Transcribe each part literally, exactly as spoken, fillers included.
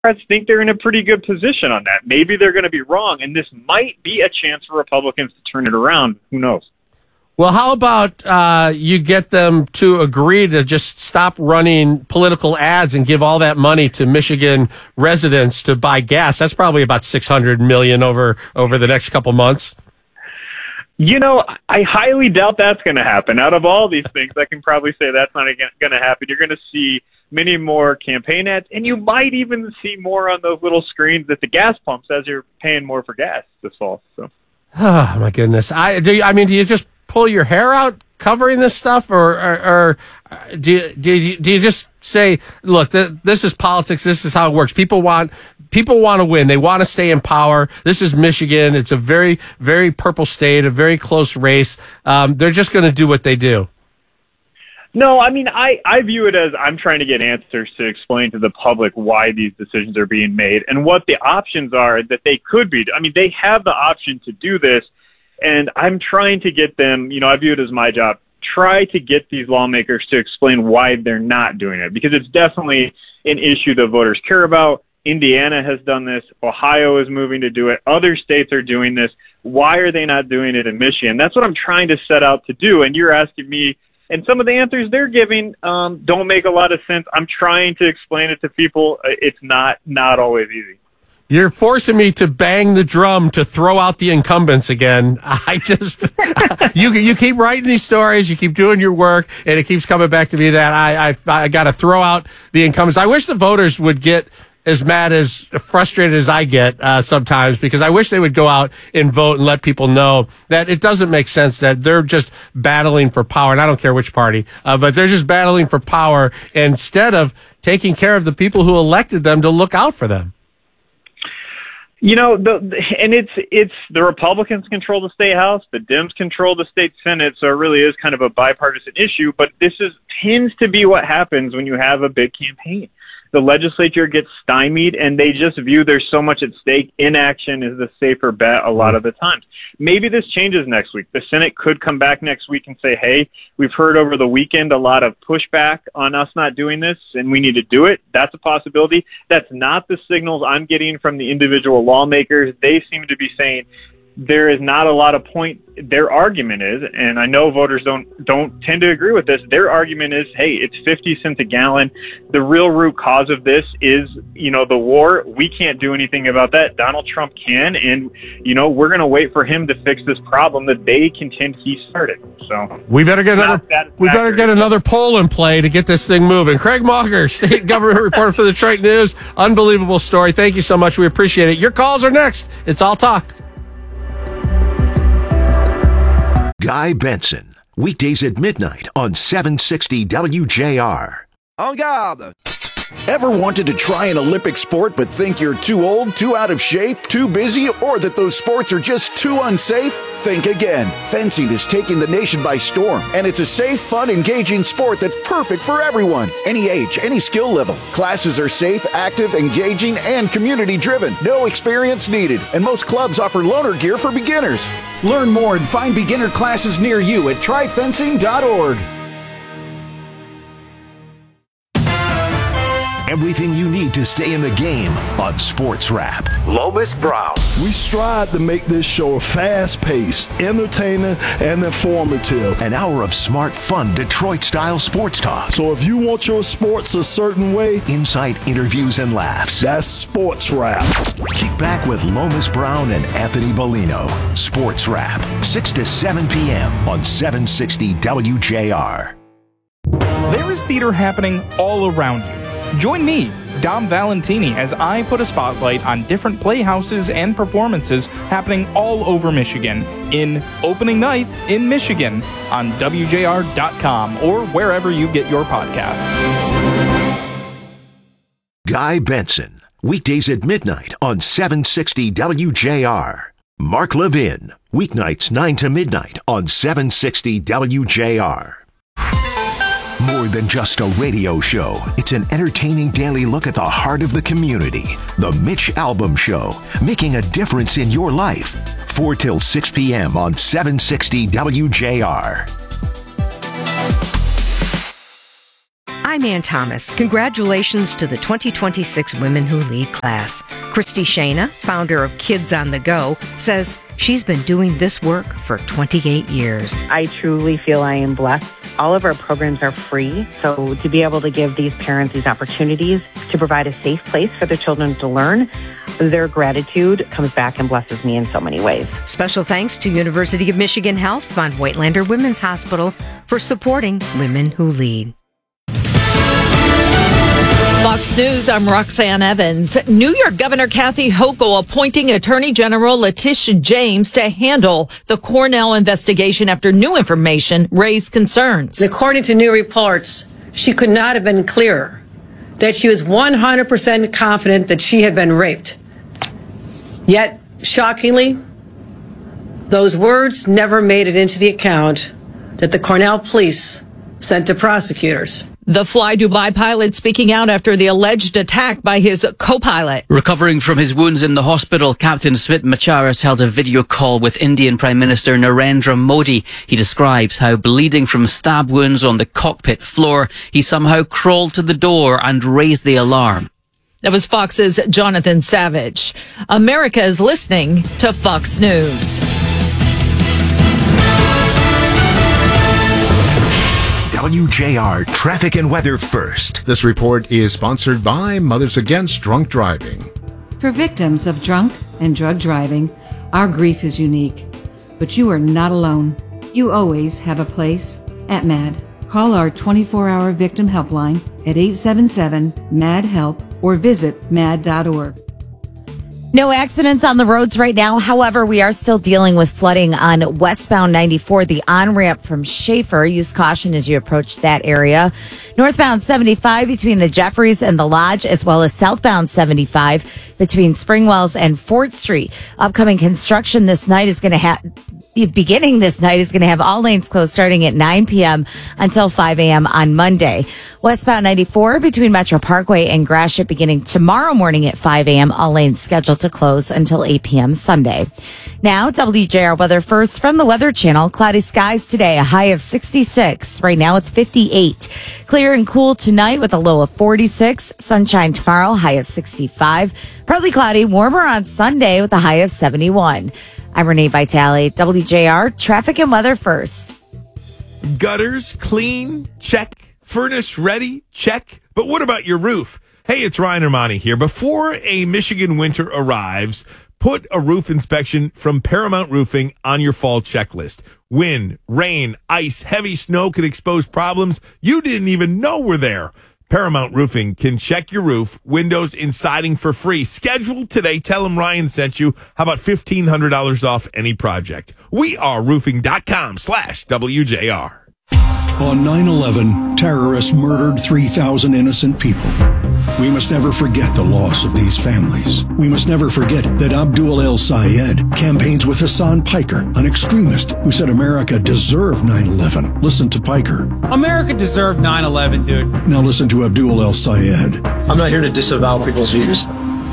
Democrats think they're in a pretty good position on that. Maybe they're going to be wrong, and this might be a chance for Republicans to turn it around. Who knows? Well, how about uh, you get them to agree to just stop running political ads and give all that money to Michigan residents to buy gas? That's probably about six hundred million dollars over over the next couple months. You know, I highly doubt that's going to happen. Out of all these things, I can probably say that's not going to happen. You're going to see many more campaign ads, and you might even see more on those little screens at the gas pumps as you're paying more for gas this fall. So, oh my goodness! I do. You, I mean, do you just pull your hair out covering this stuff, or or, or do you, do you, do you just say, look, th- this is politics. This is how it works. People want. People want to win. They want to stay in power. This is Michigan. It's a very, very purple state, a very close race. Um, they're just going to do what they do. No, I mean, I, I view it as I'm trying to get answers to explain to the public why these decisions are being made and what the options are that they could be. I mean, they have the option to do this, and I'm trying to get them, you know, I view it as my job, try to get these lawmakers to explain why they're not doing it, because it's definitely an issue that voters care about. Indiana has done this. Ohio is moving to do it. Other states are doing this. Why are they not doing it in Michigan? That's what I'm trying to set out to do. And you're asking me, and some of the answers they're giving um, don't make a lot of sense. I'm trying to explain it to people. It's not not always easy. You're forcing me to bang the drum to throw out the incumbents again. I just, you you keep writing these stories, you keep doing your work, and it keeps coming back to me that I I, I got to throw out the incumbents. I wish the voters would get as mad, as frustrated as I get uh, sometimes, because I wish they would go out and vote and let people know that it doesn't make sense that they're just battling for power. And I don't care which party, uh, but they're just battling for power instead of taking care of the people who elected them to look out for them. You know, the, and it's it's the Republicans control the state house, the Dems control the state senate, so it really is kind of a bipartisan issue. But this is tends to be what happens when you have a big campaign. The legislature gets stymied, and they just view there's so much at stake. Inaction is the safer bet a lot of the times. Maybe this changes next week. The Senate could come back next week and say, hey, we've heard over the weekend a lot of pushback on us not doing this, and we need to do it. That's a possibility. That's not the signals I'm getting from the individual lawmakers. They seem to be saying there is not a lot of point. Their argument is, and I know voters don't don't tend to agree with this, their argument is, hey, it's fifty cents a gallon. The real root cause of this is, you know, the war. We can't do anything about that. Donald Trump can, and, you know, we're going to wait for him to fix this problem that they contend he started. So we better get another we better get another poll in play to get this thing moving. Craig Mauger, state government reporter for the Detroit News. Unbelievable story. Thank you so much. We appreciate it. Your calls are next. It's All Talk. Guy Benson, weekdays at midnight on seven sixty W J R. En garde! Ever wanted to try an Olympic sport but think you're too old, too out of shape, too busy, or that those sports are just too unsafe? Think again. Fencing is taking the nation by storm, and it's a safe, fun, engaging sport that's perfect for everyone. Any age, any skill level. Classes are safe, active, engaging, and community-driven. No experience needed, and most clubs offer loaner gear for beginners. Learn more and find beginner classes near you at try fencing dot org. Everything you need to stay in the game on Sports Wrap. Lomas Brown. We strive to make this show fast-paced, entertaining, and informative. An hour of smart, fun, Detroit-style sports talk. So if you want your sports a certain way, insight, interviews, and laughs. That's Sports Wrap. Kick back with Lomas Brown and Anthony Bellino. Sports Wrap, six to seven p.m. on seven sixty W J R. There is theater happening all around you. Join me, Dom Valentini, as I put a spotlight on different playhouses and performances happening all over Michigan in Opening Night in Michigan on W J R dot com or wherever you get your podcasts. Guy Benson, weekdays at midnight on seven sixty W J R. Mark Levin, weeknights nine to midnight on seven sixty W J R. More than just a radio show, it's an entertaining daily look at the heart of the community. The Mitch Albom Show, making a difference in your life. four till six p.m. on seven sixty W J R. I'm Ann Thomas. Congratulations to the twenty twenty-six Women Who Lead class. Christy Shana, founder of Kids on the Go, says she's been doing this work for twenty-eight years. I truly feel I am blessed. All of our programs are free, so to be able to give these parents these opportunities to provide a safe place for their children to learn, their gratitude comes back and blesses me in so many ways. Special thanks to University of Michigan Health Von Voigtlander Women's Hospital for supporting Women Who Lead. Fox News, I'm Roxanne Evans. New York Governor Kathy Hochul appointing Attorney General Letitia James to handle the Cornell investigation after new information raised concerns. According to new reports, she could not have been clearer that she was one hundred percent confident that she had been raped. Yet, shockingly, those words never made it into the account that the Cornell police sent to prosecutors. The Fly Dubai pilot speaking out after the alleged attack by his co-pilot. Recovering from his wounds in the hospital, Captain Smit Macharas held a video call with Indian Prime Minister Narendra Modi. He describes how, bleeding from stab wounds on the cockpit floor, he somehow crawled to the door and raised the alarm. That was Fox's Jonathan Savage. America is listening to Fox News. W J R Traffic and Weather First. This report is sponsored by Mothers Against Drunk Driving. For victims of drunk and drug driving, our grief is unique. But you are not alone. You always have a place at MAD. Call our twenty-four hour victim helpline at eight seven seven, M A D, HELP or visit mad dot org. No accidents on the roads right now. However, we are still dealing with flooding on westbound ninety-four, the on-ramp from Schaefer. Use caution as you approach that area. Northbound seventy-five between the Jeffries and the Lodge, as well as southbound seventy-five between Springwells and Fort Street. Upcoming construction this night is going to have... Beginning this night is going to have all lanes closed starting at nine p.m. until five a.m. on Monday. Westbound ninety-four between Metro Parkway and Gratiot beginning tomorrow morning at five a.m. All lanes scheduled to close until eight p.m. Sunday. Now, W J R weather first from the Weather Channel. Cloudy skies today, a high of sixty-six. Right now it's fifty-eight. Clear and cool tonight with a low of forty-six. Sunshine tomorrow, high of sixty-five. Partly cloudy, warmer on Sunday with a high of seventy-one. I'm Renee Vitale, W J R Traffic and Weather First. Gutters clean? Check. Furnace ready? Check. But what about your roof? Hey, it's Ryan Armani here. Before a Michigan winter arrives, put a roof inspection from Paramount Roofing on your fall checklist. Wind, rain, ice, heavy snow could expose problems you didn't even know were there. Paramount Roofing can check your roof, windows, and siding for free. Schedule today. Tell them Ryan sent you. How about fifteen hundred dollars off any project? We are roofing.com slash WJR. On nine eleven, terrorists murdered three thousand innocent people. We must never forget the loss of these families. We must never forget that Abdul El-Sayed campaigns with Hassan Piker, an extremist who said America deserved nine eleven. Listen to Piker. America deserved nine eleven, dude. Now listen to Abdul El-Sayed. I'm not here to disavow people's views.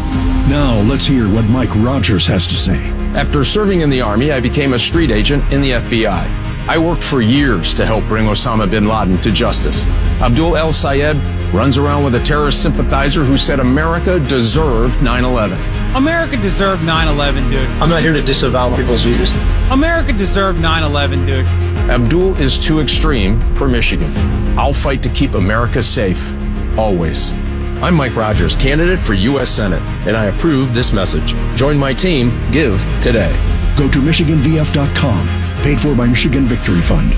Now let's hear what Mike Rogers has to say. After serving in the Army, I became a street agent in the F B I. I worked for years to help bring Osama bin Laden to justice. Abdul El-Sayed runs around with a terrorist sympathizer who said America deserved nine eleven. America deserved nine eleven, dude. I'm not here to disavow people's views. America deserved nine eleven, dude. Abdul is too extreme for Michigan. I'll fight to keep America safe, always. I'm Mike Rogers, candidate for U S Senate, and I approve this message. Join my team. Give today. Go to Michigan V F dot com. Paid for by Michigan Victory Fund.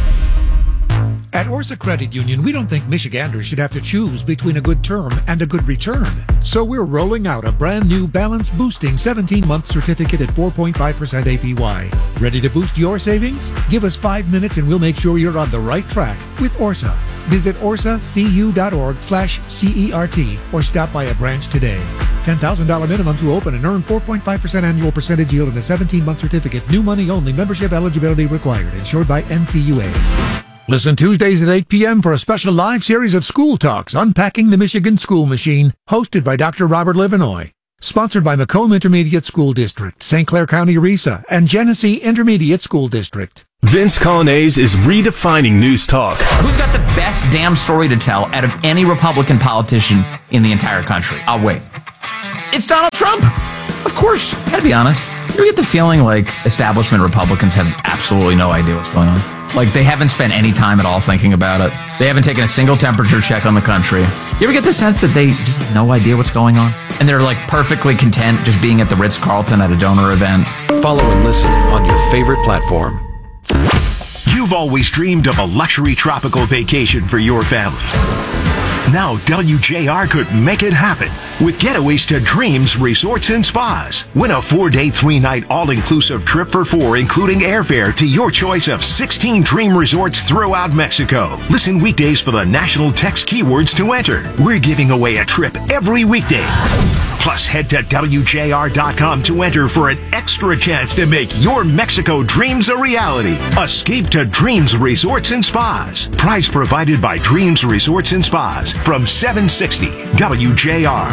At Orsa Credit Union, we don't think Michiganders should have to choose between a good term and a good return. So we're rolling out a brand new balance boosting seventeen month certificate at four point five percent A P Y. Ready to boost your savings? Give us five minutes and we'll make sure you're on the right track with Orsa. Visit orsacu.org slash CERT or stop by a branch today. ten thousand dollars minimum to open and earn four point five percent annual percentage yield in a seventeen month certificate. New money only. Membership eligibility required. Insured by N C U A. Listen Tuesdays at eight p.m. for a special live series of School Talks, Unpacking the Michigan School Machine, hosted by Doctor Robert Livenoy. Sponsored by Macomb Intermediate School District, Saint Clair County R I S A, and Genesee Intermediate School District. Vince Colonnese is redefining news talk. Who's got the best damn story to tell out of any Republican politician in the entire country? I'll wait. It's Donald Trump. Of course. Gotta be honest. You ever get the feeling like establishment Republicans have absolutely no idea what's going on? Like they haven't spent any time at all thinking about it. They haven't taken a single temperature check on the country. You ever get the sense that they just have no idea what's going on? And they're like perfectly content just being at the Ritz-Carlton at a donor event? Follow and listen on your favorite platform. You've always dreamed of a luxury tropical vacation for your family. Now W J R could make it happen with getaways to Dreams Resorts and Spas. Win a four-day, three-night all-inclusive trip for four, including airfare to your choice of sixteen dream resorts throughout Mexico. Listen weekdays for the national text keywords to enter. We're giving away a trip every weekday. Plus, head to W J R dot com to enter for an extra chance to make your Mexico dreams a reality. Escape to Dreams Resorts and Spas. Prize provided by Dreams Resorts and Spas from seven sixty W J R.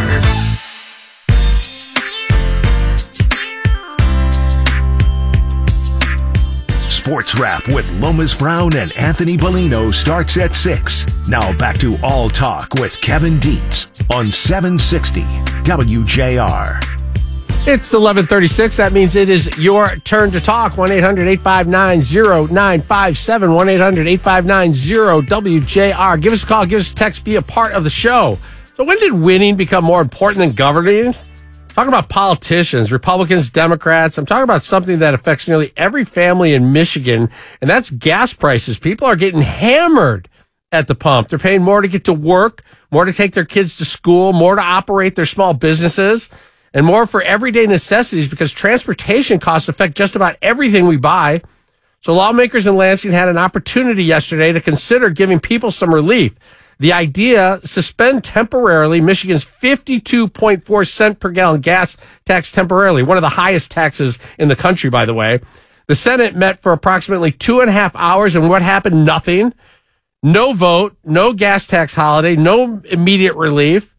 Sports Wrap with Lomas Brown and Anthony Bellino starts at six. Now back to All Talk with Kevin Dietz on seven sixty W J R. It's eleven thirty-six. That means it is your turn to talk. one eight hundred eight five nine zero nine five seven. one eight hundred eight five nine zero W J R. Give us a call. Give us a text. Be a part of the show. So when did winning become more important than governing? Talking about politicians, Republicans, Democrats. I'm talking about something that affects nearly every family in Michigan, and that's gas prices. People are getting hammered at the pump. They're paying more to get to work, more to take their kids to school, more to operate their small businesses, and more for everyday necessities because transportation costs affect just about everything we buy. So lawmakers in Lansing had an opportunity yesterday to consider giving people some relief. The idea, suspend temporarily Michigan's fifty-two point four cent per gallon gas tax temporarily, one of the highest taxes in the country, by the way. The Senate met for approximately two and a half hours, and what happened? Nothing. No vote, no gas tax holiday, no immediate relief.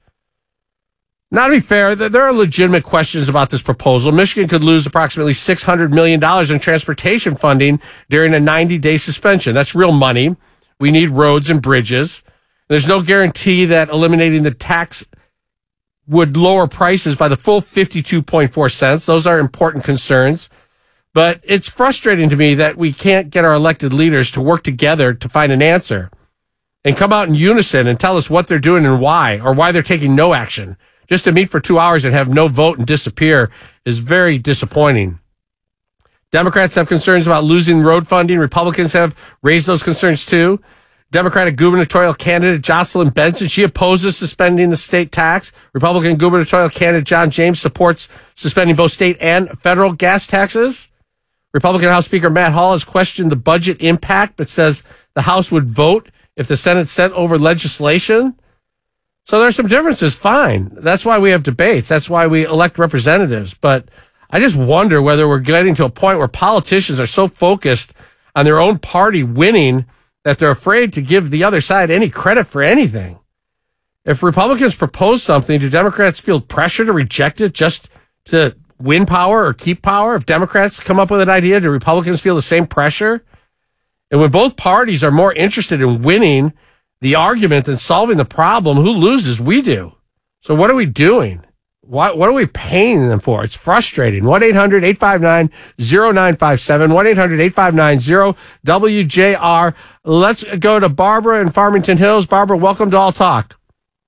Now, to be fair, there are legitimate questions about this proposal. Michigan could lose approximately six hundred million dollars in transportation funding during a ninety-day suspension. That's real money. We need roads and bridges. There's no guarantee that eliminating the tax would lower prices by the full fifty-two point four cents. Those are important concerns. But it's frustrating to me that we can't get our elected leaders to work together to find an answer and come out in unison and tell us what they're doing and why, or why they're taking no action. Just to meet for two hours and have no vote and disappear is very disappointing. Democrats have concerns about losing road funding. Republicans have raised those concerns too. Democratic gubernatorial candidate Jocelyn Benson, she opposes suspending the state tax. Republican gubernatorial candidate John James supports suspending both state and federal gas taxes. Republican House Speaker Matt Hall has questioned the budget impact, but says the House would vote if the Senate sent over legislation. So there's some differences. Fine. That's why we have debates. That's why we elect representatives. But I just wonder whether we're getting to a point where politicians are so focused on their own party winning that they're afraid to give the other side any credit for anything. If Republicans propose something, do Democrats feel pressure to reject it just to win power or keep power? If Democrats come up with an idea, do Republicans feel the same pressure? And when both parties are more interested in winning the argument than solving the problem, who loses? We do. So what are we doing? What, what are we paying them for? It's frustrating. one eight hundred eight five nine zero nine five seven, one eight hundred eight five nine zero W J R. Let's go to Barbara in Farmington Hills. Barbara, welcome to All Talk.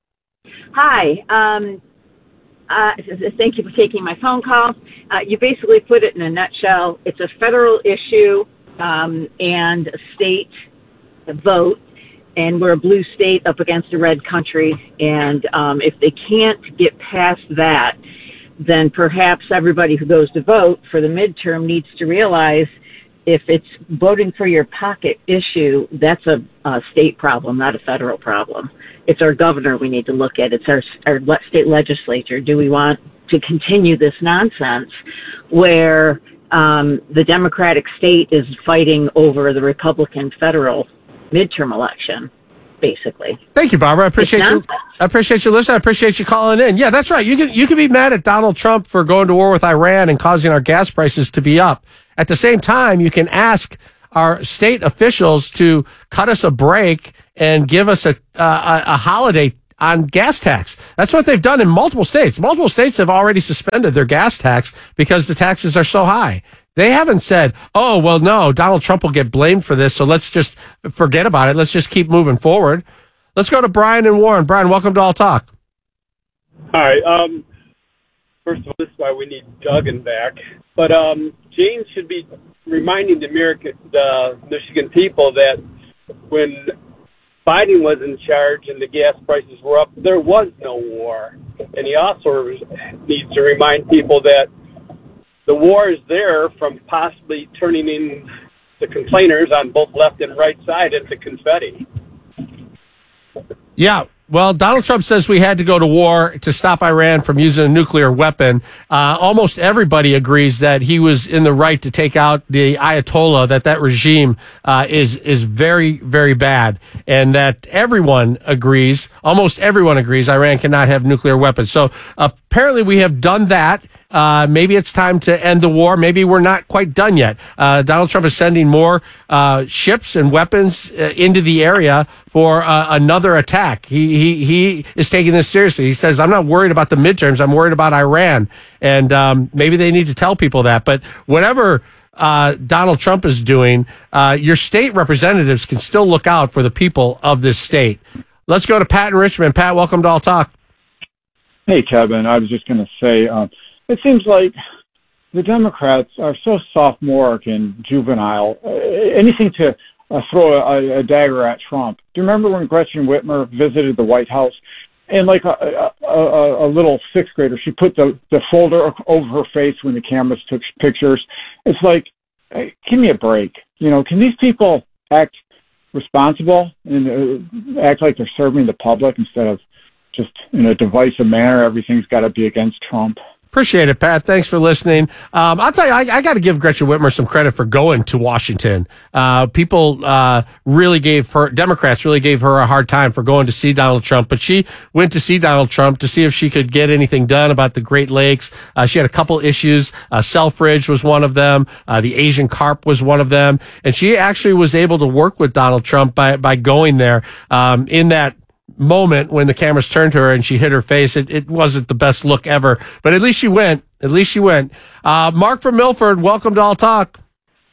Hi. Um, uh, thank you for taking my phone call. Uh, you basically put it in a nutshell. It's a federal issue um, and a state vote. And we're a blue state up against a red country. And um, if they can't get past that, then perhaps everybody who goes to vote for the midterm needs to realize if it's voting for your pocket issue, that's a, a state problem, not a federal problem. It's our governor we need to look at. It's our, our state legislature. Do we want to continue this nonsense where um, the Democratic state is fighting over the Republican federal midterm election, basically? Thank you, Barbara. I appreciate you. I appreciate you listening. I appreciate you calling in. Yeah, that's right. You can you can be mad at Donald Trump for going to war with Iran and causing our gas prices to be up. At the same time, you can ask our state officials to cut us a break and give us a, a, a holiday on gas tax. That's what they've done in multiple states. Multiple states have already suspended their gas tax because the taxes are so high. They haven't said, oh, well, no, Donald Trump will get blamed for this, so let's just forget about it. Let's just keep moving forward. Let's go to Brian and Warren. Brian, welcome to All Talk. Hi. Um, first of all, this is why we need Duggan back. But um, James should be reminding the American, the Michigan people that when Biden was in charge and the gas prices were up, there was no war. And he also needs to remind people that the war is there from possibly turning in the complainers on both left and right side into confetti. Yeah. Well, Donald Trump says we had to go to war to stop Iran from using a nuclear weapon. Uh, almost everybody agrees that he was in the right to take out the Ayatollah, that that regime uh, is is very, very bad, and that everyone agrees, almost everyone agrees, Iran cannot have nuclear weapons. So apparently we have done that. Uh, maybe it's time to end the war. Maybe we're not quite done yet. Uh, Donald Trump is sending more uh, ships and weapons uh, into the area for uh, another attack. He, he, he is taking this seriously. He says, I'm not worried about the midterms. I'm worried about Iran. And um, maybe they need to tell people that. But whatever uh, Donald Trump is doing, uh, your state representatives can still look out for the people of this state. Let's go to Pat in Richmond. Pat, welcome to All Talk. Hey, Kevin. I was just going to say, um, it seems like the Democrats are so sophomoric and juvenile. Uh, anything to uh, throw a, a dagger at Trump. Do you remember when Gretchen Whitmer visited the White House? And like a, a, a, a little sixth grader, she put the, the folder over her face when the cameras took pictures. It's like, hey, give me a break. You know, can these people act responsible and uh, act like they're serving the public instead of just in a divisive manner? Everything's got to be against Trump. Appreciate it, Pat. Thanks for listening. Um, I'll tell you, I, I got to give Gretchen Whitmer some credit for going to Washington. Uh, people uh, really gave her, Democrats really gave her a hard time for going to see Donald Trump, but she went to see Donald Trump to see if she could get anything done about the Great Lakes. Uh, she had a couple issues. Uh, Selfridge was one of them. Uh, the Asian carp was one of them. And she actually was able to work with Donald Trump by, by going there um, in that moment when the cameras turned to her and she hit her face. It, it wasn't the best look ever, but at least she went. At least she went. Uh, Mark from Milford, welcome to All Talk.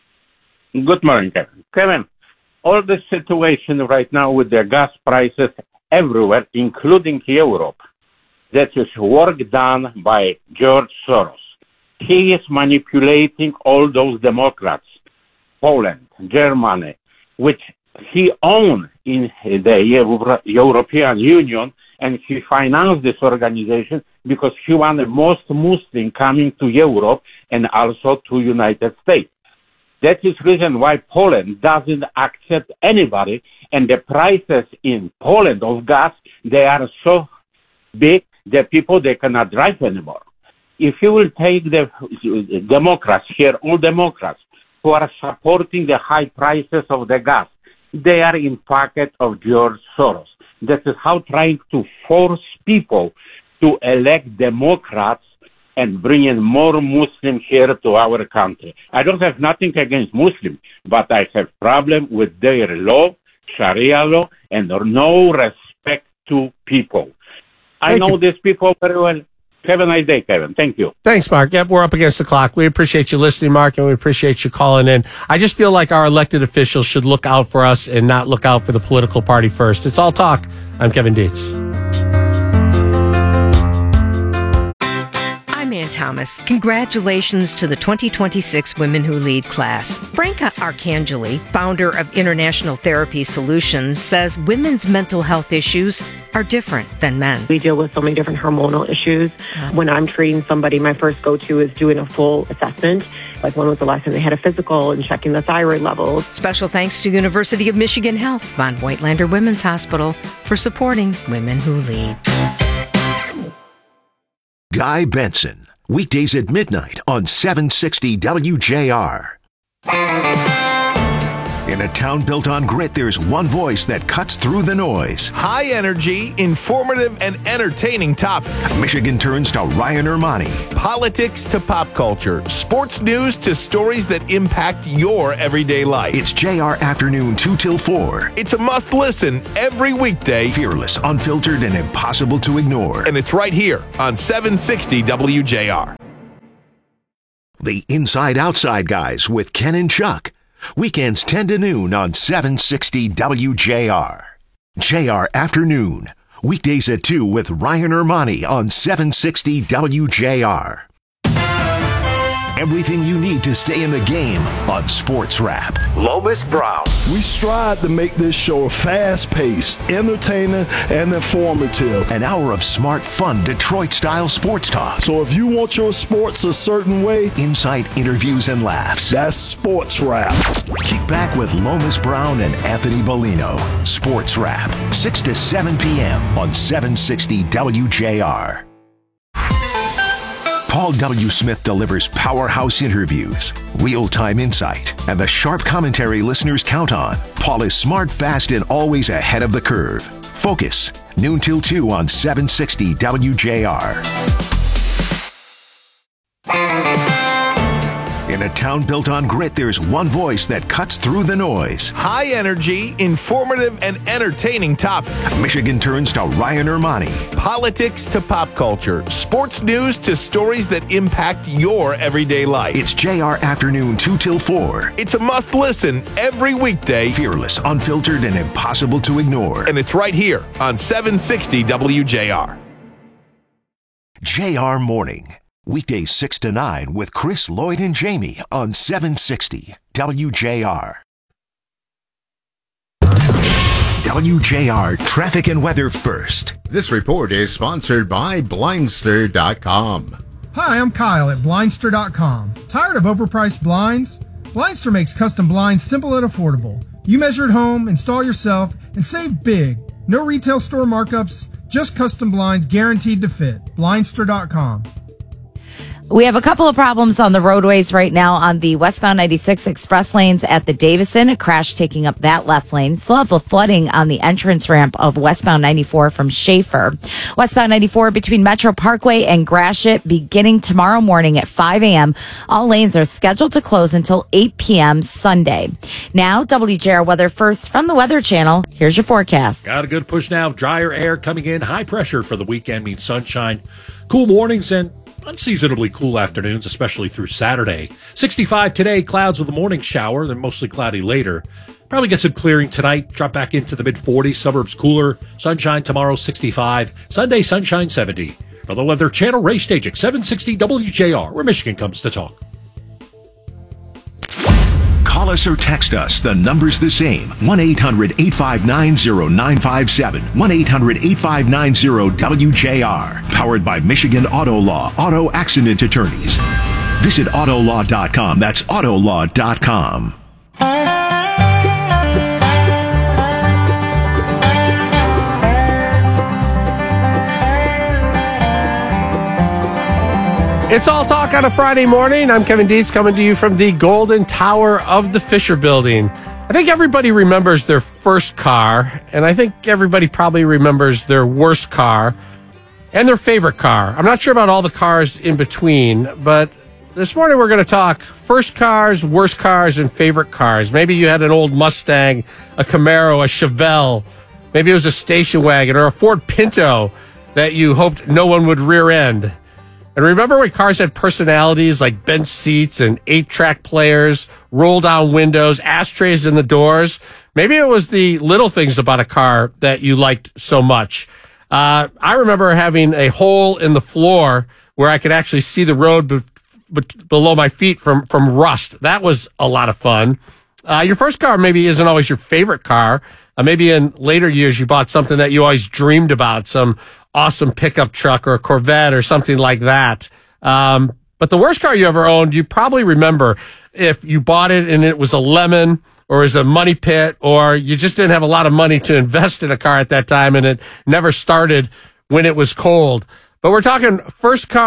Good morning, Kevin. Kevin, all the situation right now with the gas prices everywhere, including Europe, that is work done by George Soros. He is manipulating all those Democrats, Poland, Germany, which he owned in the European Union, and he financed this organization because he wanted most Muslims coming to Europe and also to United States. That is the reason why Poland doesn't accept anybody, and the prices in Poland of gas, they are so big that people, they cannot drive anymore. If you will take the Democrats here, all Democrats who are supporting the high prices of the gas, they are in pocket of George Soros. That is how trying to force people to elect Democrats and bring in more Muslims here to our country. I don't have nothing against Muslims, but I have problem with their law, Sharia law, and no respect to people. I Thank know you. these people very well. Have a nice day, Kevin. Thank you. Thanks, Mark. Yep, we're up against the clock. We appreciate you listening, Mark, and we appreciate you calling in. I just feel like our elected officials should look out for us and not look out for the political party first. It's All Talk. I'm Kevin Dietz. I'm Ann Thomas. Congratulations to the twenty twenty-six Women Who Lead class. Franca Arcangeli, founder of International Therapy Solutions, says women's mental health issues are different than men. We deal with so many different hormonal issues. When I'm treating somebody, my first go-to is doing a full assessment. Like when was the last time they had a physical and checking the thyroid levels. Special thanks to University of Michigan Health, Von Whitelander Women's Hospital, for supporting Women Who Lead. Guy Benson, weekdays at midnight on seven sixty W J R. In a town built on grit, there's one voice that cuts through the noise. High energy, informative, and entertaining topics. Michigan turns to Ryan Ermani. Politics to pop culture. Sports news to stories that impact your everyday life. It's J R Afternoon two till four. It's a must listen every weekday. Fearless, unfiltered, and impossible to ignore. And it's right here on seven sixty W J R. The Inside Outside Guys with Ken and Chuck. Weekends ten to noon on seven sixty W J R. J R Afternoon. Weekdays at two with Ryan Ermani on seven sixty W J R. Everything you need to stay in the game on Sports Wrap. Lomas Brown. We strive to make this show fast-paced, entertaining, and informative. An hour of smart, fun, Detroit-style sports talk. So if you want your sports a certain way, insight, interviews, and laughs. That's Sports Wrap. Kick back with Lomas Brown and Anthony Bellino. Sports Wrap, six to seven p.m. on seven sixty W J R. Paul W. Smith delivers powerhouse interviews, real-time insight, and the sharp commentary listeners count on. Paul is smart, fast, and always ahead of the curve. Focus, noon till two on seven sixty W J R. In a town built on grit, there's one voice that cuts through the noise. High energy, informative, and entertaining topics. Michigan turns to Ryan Ermani. Politics to pop culture. Sports news to stories that impact your everyday life. It's J R Afternoon two till four. It's a must listen every weekday. Fearless, unfiltered, and impossible to ignore. And it's right here on seven sixty W J R. J R Morning. Weekdays six to nine with Chris, Lloyd, and Jamie on seven sixty W J R. W J R traffic and weather first. This report is sponsored by Blindster dot com. Hi, I'm Kyle at Blindster dot com. Tired of overpriced blinds? Blindster makes custom blinds simple and affordable. You measure at home, install yourself, and save big. No retail store markups, just custom blinds guaranteed to fit. Blindster dot com. We have a couple of problems on the roadways right now on the westbound ninety-six express lanes at the Davison. A crash taking up that left lane. Still have the flooding on the entrance ramp of westbound ninety-four from Schaefer. Westbound ninety-four between Metro Parkway and Gratiot beginning tomorrow morning at five a.m. All lanes are scheduled to close until eight p.m. Sunday. Now, W J R weather first from the Weather Channel. Here's your forecast. Got a good push now. Drier air coming in. High pressure for the weekend means sunshine. Cool mornings and unseasonably cool afternoons, especially through Saturday. sixty-five today, clouds with a morning shower, then mostly cloudy later. Probably get some clearing tonight, drop back into the mid forties, suburbs cooler. Sunshine tomorrow, sixty-five. Sunday, sunshine, seventy. For the Weather Channel, Ray Stagik, seven sixty W J R, where Michigan comes to talk. Call us or text us. The number's the same. one eight hundred eight five nine zero nine five seven. one eight hundred eight five nine zero W J R. Powered by Michigan Auto Law, Auto Accident Attorneys. Visit auto law dot com. That's auto law dot com. It's All Talk on a Friday morning. I'm Kevin Dietz coming to you from the Golden Tower of the Fisher Building. I think everybody remembers their first car, and I think everybody probably remembers their worst car and their favorite car. I'm not sure about all the cars in between, but this morning we're going to talk first cars, worst cars, and favorite cars. Maybe you had an old Mustang, a Camaro, a Chevelle. Maybe it was a station wagon or a Ford Pinto that you hoped no one would rear end. And remember when cars had personalities like bench seats and eight-track players, roll-down windows, ashtrays in the doors? Maybe it was the little things about a car that you liked so much. Uh, I remember having a hole in the floor where I could actually see the road be- be- below my feet from, from rust. That was a lot of fun. Uh, your first car maybe isn't always your favorite car. Uh, maybe in later years you bought something that you always dreamed about, some awesome pickup truck or a Corvette or something like that. Um, but the worst car you ever owned, you probably remember if you bought it and it was a lemon or it was a money pit, or you just didn't have a lot of money to invest in a car at that time and it never started when it was cold. But we're talking first car,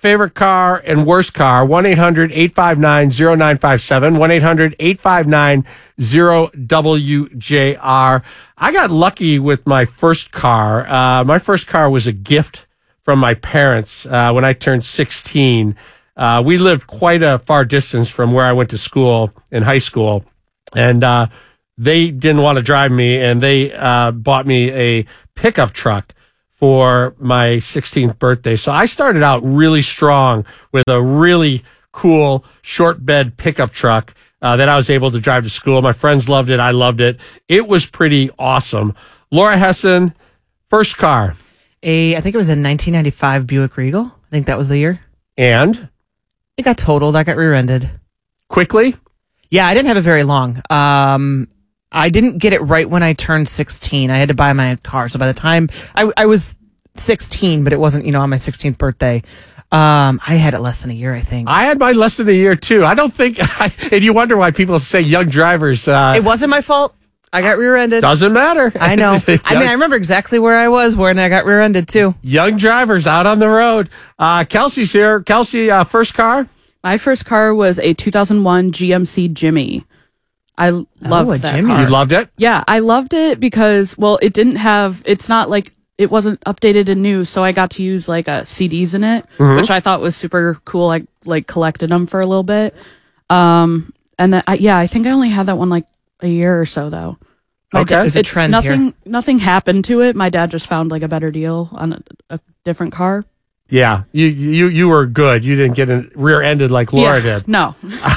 favorite car and worst car. one eight hundred eight five nine zero nine five seven. one eight hundred eight five nine zero W J R. I got lucky with my first car. Uh, my first car was a gift from my parents uh, when I turned sixteen. Uh, we lived quite a far distance from where I went to school in high school. And uh, they didn't want to drive me, and they uh, bought me a pickup truck for my sixteenth birthday. So I started out really strong with a really cool short bed pickup truck uh, that I was able to drive to school. My friends loved it. I loved it. It was pretty awesome. Laura Hessen, first car. A, I think it was a nineteen ninety-five Buick Regal. I think that was the year. And? It got totaled. I got rear-ended. Quickly? Yeah, I didn't have it very long. Um, I didn't get it right when I turned sixteen. I had to buy my car. So by the time I, I was sixteen, but it wasn't, you know, on my sixteenth birthday. Um, I had it less than a year, I think. I had mine less than a year, too. I don't think, and you wonder why people say young drivers. Uh, it wasn't my fault. I got rear-ended. Doesn't matter. I know. I mean, I remember exactly where I was when I got rear-ended, too. Young drivers out on the road. Uh, Kelsey's here. Kelsey, uh, first car? My first car was a two thousand one G M C Jimmy. I loved oh, that Jimmy. car. You loved it? Yeah, I loved it because, well, it didn't have, it's not like, it wasn't updated and new, so I got to use like uh, C Ds in it, Mhm. which I thought was super cool. I like collected them for a little bit. Um, and then, I, yeah, I think I only had that one like a year or so though. My Okay. dad- There's a it- trend nothing, here. Nothing happened to it. My dad just found like a better deal on a, a different car. Yeah, you you you were good. You didn't get a rear-ended like Laura Yeah, did. No.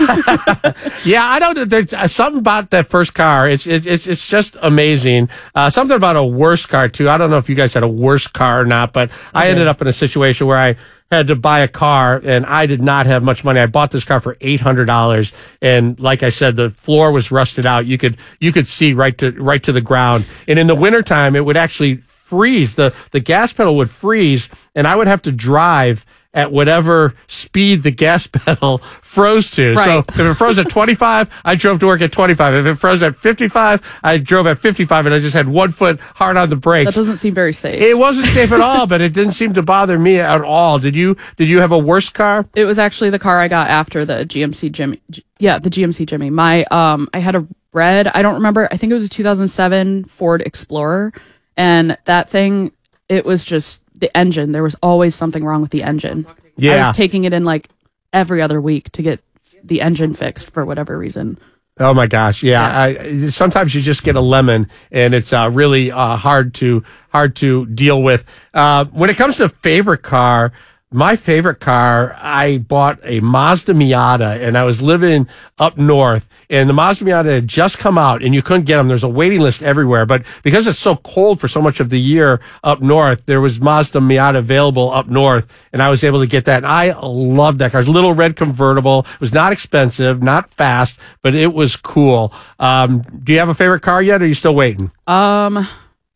Yeah, I don't. There's uh, something about that first car. It's it's it's, it's just amazing. Uh, something about a worse car too. I don't know if you guys had a worse car or not, but I ended up in a situation where I had to buy a car and I did not have much money. I bought this car for eight hundred dollars, and like I said, the floor was rusted out. You could you could see right to right to the ground. And in the wintertime, it would actually freeze. The the gas pedal would freeze, and I would have to drive at whatever speed the gas pedal froze to. Right. So if it froze at twenty-five, I drove to work at twenty-five. If it froze at fifty-five, I drove at fifty-five, and I just had one foot hard on the brakes. That doesn't seem very safe. It wasn't safe at all, but it didn't seem to bother me at all. Did you Did you have a worse car? It was actually the car I got after the G M C Jimmy. G- Yeah, the G M C Jimmy. My um, I had a red. I don't remember. I think it was a two thousand seven Ford Explorer, and that thing. It was just the engine. There was always something wrong with the engine. Yeah. I was taking it in like every other week to get the engine fixed for whatever reason. Oh my gosh, yeah. I, sometimes you just get a lemon, and it's uh, really uh, hard to hard to deal with. Uh, when it comes to favorite car, my favorite car, I bought a Mazda Miata, and I was living up north, and the Mazda Miata had just come out, and you couldn't get them. There's a waiting list everywhere, but because it's so cold for so much of the year up north, there was Mazda Miata available up north, and I was able to get that. And I loved that car. It was a little red convertible. It was not expensive, not fast, but it was cool. Um, do you have a favorite car yet, or are you still waiting? Um,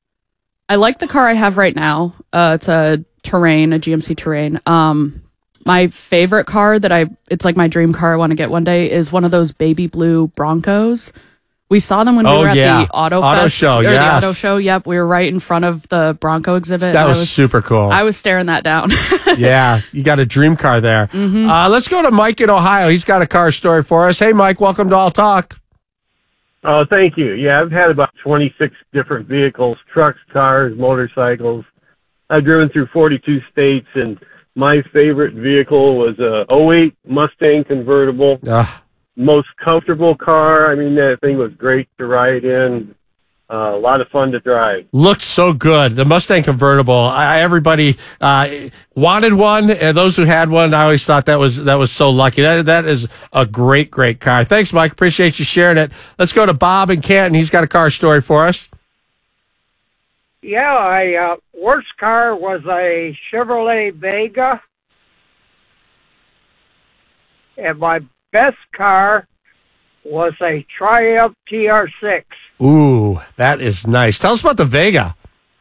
I like the car I have right now. Uh, it's a Terrain, a G M C Terrain. Um, my favorite car that I, it's like my dream car I want to get one day is one of those baby blue Broncos. We saw them when we Oh, were at yeah. the Auto, Auto Fest, show, or the yes. Auto Show. Yep, we were right in front of the Bronco exhibit. That and I was super cool. I was staring that down. Yeah, you got a dream car there. Mhm. Uh, let's go to Mike in Ohio. He's got a car story for us. Hey, Mike, welcome to All Talk. Oh, thank you. Yeah, I've had about twenty-six different vehicles, trucks, cars, motorcycles. I've driven through forty-two states, and my favorite vehicle was a oh eight Mustang convertible. Uh, Most comfortable car. I mean, that thing was great to ride in. Uh, a lot of fun to drive. looked so good. The Mustang convertible. I, everybody uh, wanted one, and those who had one, I always thought that was that was so lucky. That that is a great, great car. Thanks, Mike. Appreciate you sharing it. Let's go to Bob in Canton. He's got a car story for us. Yeah, my uh, worst car was a Chevrolet Vega, and my best car was a Triumph T R six. Ooh, that is nice. Tell us about the Vega.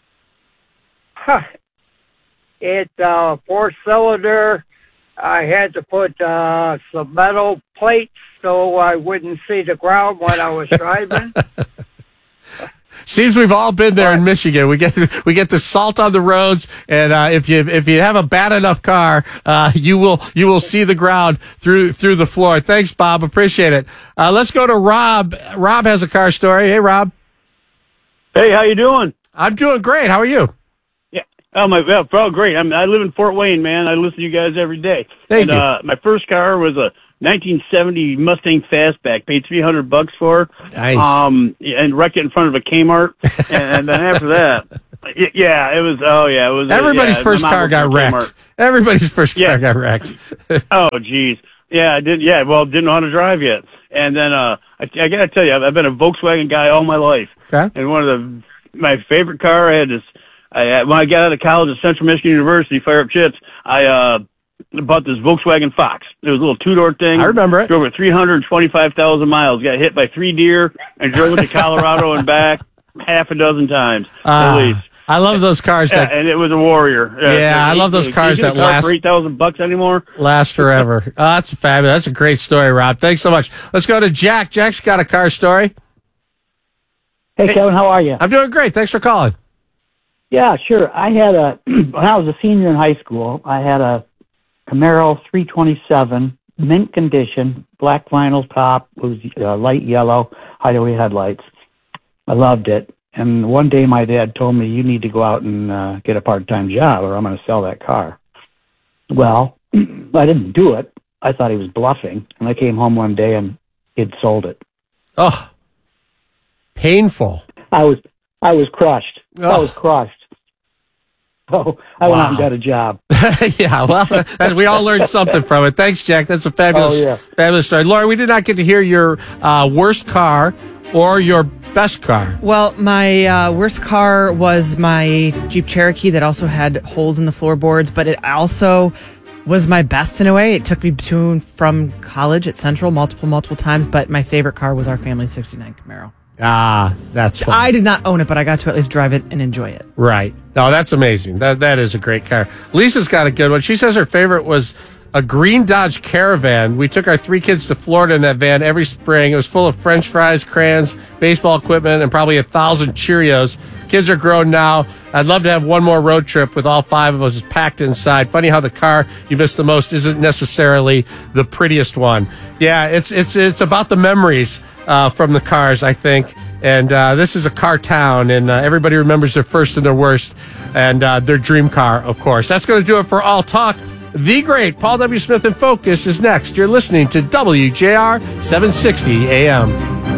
It uh, four cylinder. I had to put uh, some metal plates so I wouldn't see the ground when I was driving. Seems we've all been there in Michigan. We get we get the salt on the roads, and uh, if you if you have a bad enough car, uh, you will you will see the ground through through the floor. Thanks, Bob. Appreciate it. Uh, let's go to Rob. Rob has a car story. Hey, Rob. Hey, how you doing? I'm doing great. How are you? Yeah. Oh my, well, bro, great. I'm, I live in Fort Wayne, man. I listen to you guys every day. Thank and, you. Uh, my first car was a nineteen seventy Mustang Fastback. Paid three hundred bucks for. Nice. Um, and wrecked it in front of a Kmart. and, and then after that, y- yeah, it was. Oh yeah, it was. Everybody's yeah, first my mom car worked got for wrecked. Kmart. Everybody's first Yeah. car got wrecked. Oh, geez. Yeah, I did. Yeah, well, didn't know how to drive yet. And then, uh, I, I gotta tell you, I've, I've been a Volkswagen guy all my life. Okay. And one of the, my favorite car I had is, I, when I got out of college at Central Michigan University, Fire Up Chips, I, uh, bought this Volkswagen Fox. It was a little two-door thing. I remember it. Drove it three hundred twenty-five thousand miles, got hit by three deer, and drove it to Colorado and back half a dozen times, Ah, at least. I love those cars Yeah, that and it was a Warrior. Yeah, I love those You cars get a that car last- for eight thousand bucks anymore. last forever. Oh, that's fabulous. That's a great story, Rob. Thanks so much. Let's go to Jack. Jack's got a car story. Hey, Kevin, how are you? I'm doing great. Thanks for calling. Yeah, sure. I had a, when I was a senior in high school, I had a Camaro three twenty-seven, mint condition, black vinyl top, it was uh, light yellow, hideaway headlights. I loved it. And one day my dad told me, you need to go out and uh, get a part-time job or I'm going to sell that car. Well, I didn't do it. I thought he was bluffing. And I came home one day and he'd sold it. Oh, painful. I was, I was crushed. I Oh. was crushed. So I went out and Wow. got a job. Yeah, well, that- we all learned something from it. Thanks, Jack. That's a fabulous, Oh, yeah. fabulous story. Laura, we did not get to hear your uh, worst car or your best car. Well, my uh, worst car was my Jeep Cherokee that also had holes in the floorboards, but it also was my best in a way. It took me to and from college at Central multiple, multiple times, but my favorite car was our family sixty-nine Camaro. Ah, that's fun. I did not own it, but I got to at least drive it and enjoy it. Right. No, that's amazing. That That is a great car. Lisa's got a good one. She says her favorite was a green Dodge Caravan. We took our three kids to Florida in that van every spring. It was full of French fries, crayons, baseball equipment, and probably a thousand Cheerios. Kids are grown now. I'd love to have one more road trip with all five of us packed inside. Funny how the car you miss the most isn't necessarily the prettiest one. Yeah, it's it's it's about the memories uh, from the cars, I think. And uh, this is a car town, and uh, everybody remembers their first and their worst, and uh, their dream car, of course. That's going to do it for All Talk. The great Paul W. Smith in Focus is next. You're listening to W J R seven sixty A M.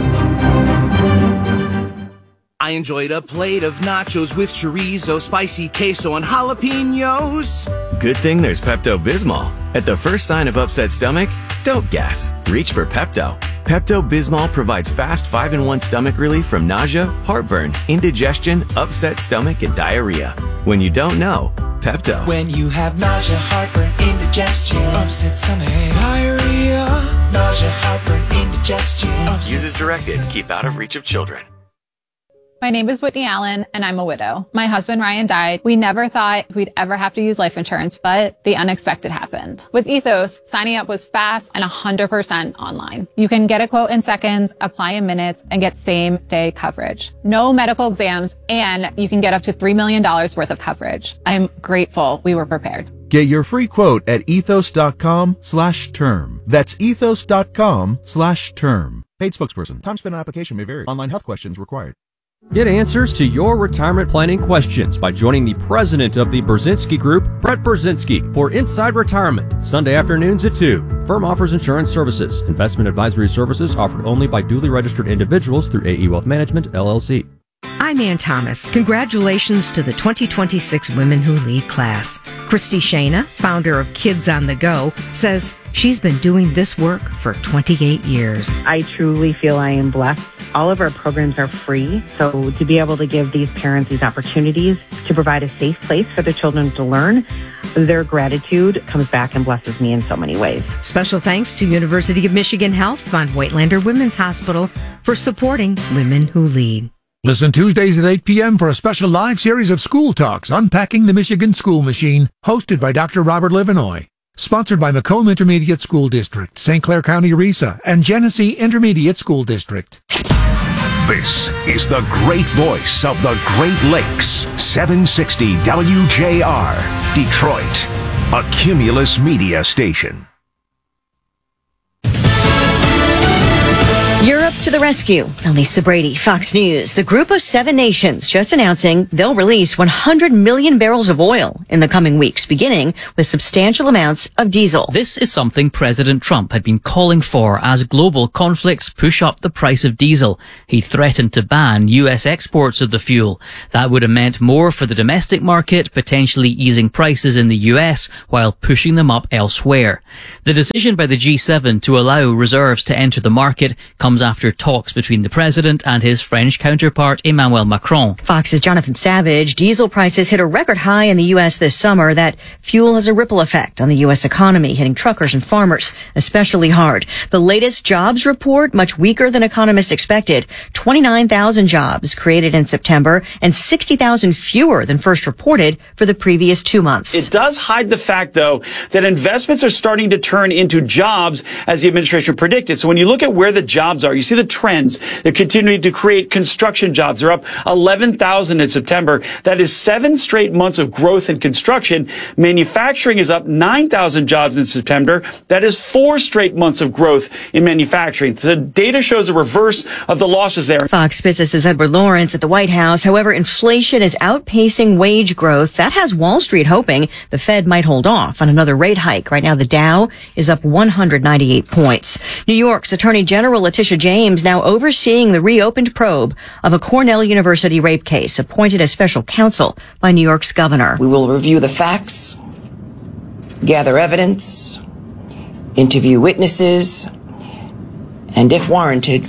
I enjoyed a plate of nachos with chorizo, spicy queso, and jalapenos. Good thing there's Pepto-Bismol. At the first sign of upset stomach, don't guess. Reach for Pepto. Pepto-Bismol provides fast five in one stomach relief from nausea, heartburn, indigestion, upset stomach, and diarrhea. When you don't know, Pepto. When you have nausea, heartburn, indigestion, upset stomach, diarrhea, nausea, heartburn, indigestion. Use as directed. Keep out of reach of children. My name is Whitney Allen, and I'm a widow. My husband, Ryan, died. We never thought we'd ever have to use life insurance, but the unexpected happened. With Ethos, signing up was fast and one hundred percent online. You can get a quote in seconds, apply in minutes, and get same-day coverage. No medical exams, and you can get up to three million dollars worth of coverage. I'm grateful we were prepared. Get your free quote at ethos.com slash term. That's ethos.com slash term. Paid spokesperson. Time spent on application may vary. Online health questions required. Get answers to your retirement planning questions by joining the president of the Brzezinski Group, Brett Brzezinski, for Inside Retirement, Sunday afternoons at two. Firm offers insurance services. Investment advisory services offered only by duly registered individuals through A E Wealth Management, L L C. I'm Ann Thomas. Congratulations to the twenty twenty-six Women Who Lead class. Christy Shana, founder of Kids on the Go, says she's been doing this work for twenty-eight years. I truly feel I am blessed. All of our programs are free, so to be able to give these parents these opportunities to provide a safe place for their children to learn, their gratitude comes back and blesses me in so many ways. Special thanks to University of Michigan Health, Von Whitelander Women's Hospital, for supporting Women Who Lead. Listen Tuesdays at eight p.m. for a special live series of School Talks, Unpacking the Michigan School Machine, hosted by Doctor Robert Livenoy. Sponsored by Macomb Intermediate School District, Saint Clair County R I S A, and Genesee Intermediate School District. This is the great voice of the Great Lakes. seven sixty W J R, Detroit, a Cumulus media station. Europe to the rescue. Lisa Brady, Fox News. The group of seven nations just announcing they'll release one hundred million barrels of oil in the coming weeks, beginning with substantial amounts of diesel. This is something President Trump had been calling for as global conflicts push up the price of diesel. He threatened to ban U S exports of the fuel. That would have meant more for the domestic market, potentially easing prices in the U S while pushing them up elsewhere. The decision by the G seven to allow reserves to enter the market comes after talks between the president and his French counterpart Emmanuel Macron. Fox's Jonathan Savage. Diesel prices hit a record high in the U S this summer. That fuel has a ripple effect on the U S economy, hitting truckers and farmers especially hard. The latest jobs report, much weaker than economists expected. twenty-nine thousand jobs created in September and sixty thousand fewer than first reported for the previous two months. It does hide the fact, though, that investments are starting to turn into jobs as the administration predicted. So when you look at where the jobs are, you see the trends. They're continuing to create construction jobs. They're up eleven thousand in September. That is seven straight months of growth in construction. Manufacturing is up nine thousand jobs in September. That is four straight months of growth in manufacturing. The data shows a reverse of the losses there. Fox Business's Edward Lawrence at the White House. However, inflation is outpacing wage growth. That has Wall Street hoping the Fed might hold off on another rate hike. Right now, the Dow is up one hundred ninety-eight points. New York's Attorney General Letitia James now overseeing the reopened probe of a Cornell University rape case, appointed as special counsel by New York's governor. We will review the facts, gather evidence, interview witnesses, and if warranted,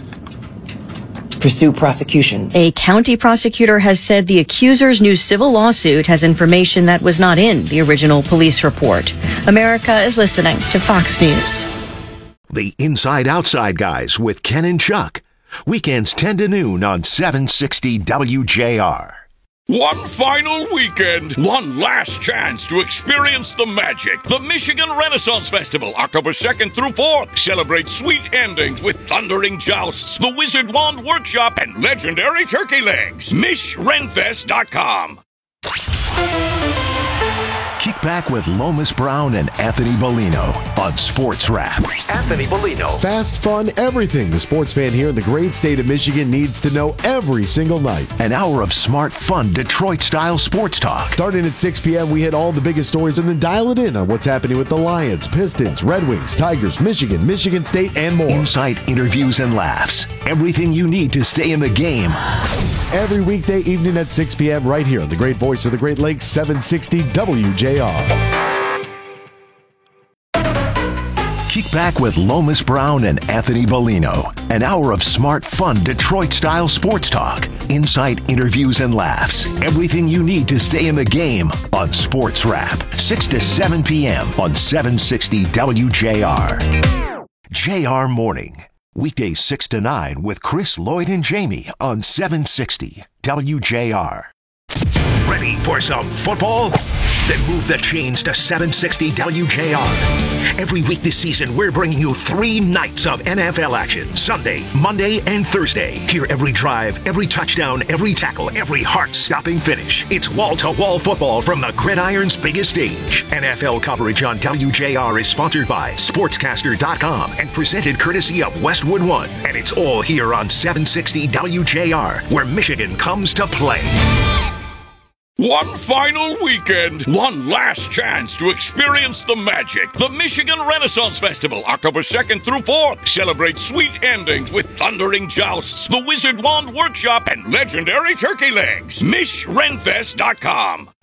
pursue prosecutions. A county prosecutor has said the accuser's new civil lawsuit has information that was not in the original police report. America is listening to Fox News. The Inside Outside Guys with Ken and Chuck. Weekends ten to noon on seven sixty W J R. One final weekend, one last chance to experience the magic. The Michigan Renaissance Festival, October second through fourth. Celebrate sweet endings with thundering jousts, the Wizard Wand Workshop, and legendary turkey legs. Mish Renfest dot com. Kick back with Lomas Brown and Anthony Bellino on Sports Wrap. Anthony Bellino. Fast, fun, everything the sports fan here in the great state of Michigan needs to know every single night. An hour of smart, fun, Detroit-style sports talk. Starting at six p.m., we hit all the biggest stories and then dial it in on what's happening with the Lions, Pistons, Red Wings, Tigers, Michigan, Michigan State, and more. Insight, interviews, and laughs. Everything you need to stay in the game. Every weekday evening at six p.m. right here on the great voice of the Great Lakes, seven sixty W J R. Kick back with Lomas Brown and Anthony Bellino. An hour of smart, fun, Detroit-style sports talk. Insight, interviews, and laughs. Everything you need to stay in the game on Sports Wrap. six to seven p.m. on seven sixty W J R. J R Morning. Weekdays six to nine with Chris, Lloyd, and Jamie on seven sixty W J R. Ready for some football? Then move the chains to seven sixty W J R. Every week this season, we're bringing you three nights of N F L action. Sunday, Monday, and Thursday. Hear every drive, every touchdown, every tackle, every heart-stopping finish. It's wall-to-wall football from the gridiron's biggest stage. N F L coverage on W J R is sponsored by Sportscaster dot com and presented courtesy of Westwood One. And it's all here on seven sixty W J R, where Michigan comes to play. One final weekend, one last chance to experience the magic. The Michigan Renaissance Festival, October second through fourth. Celebrate sweet endings with thundering jousts, the Wizard Wand Workshop, and legendary turkey legs. Mish Renfest dot com.